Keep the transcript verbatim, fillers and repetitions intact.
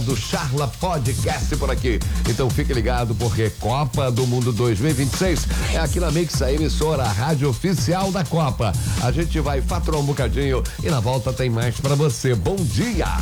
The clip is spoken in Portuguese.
do Charla Podcast por aqui. Então fique ligado, porque Copa do Mundo dois mil e vinte e seis é aqui na Mix, a emissora, a rádio oficial da Copa. A gente vai faturar um bocadinho e na volta tem mais pra você. Bom dia!